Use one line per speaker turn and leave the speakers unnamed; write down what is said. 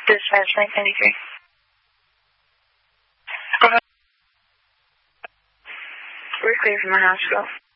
Dispatch 993. Go ahead. We're clear from the hospital.